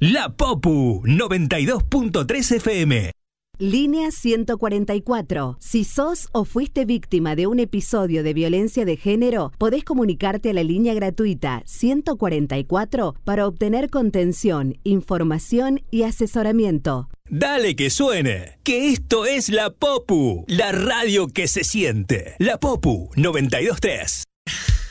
La Popu 92.3 FM. Línea 144. Si sos o fuiste víctima de un episodio de violencia de género, podés comunicarte a la línea gratuita 144 para obtener contención, información y asesoramiento. Dale que suene, que esto es La Popu, la radio que se siente. La Popu 92.3.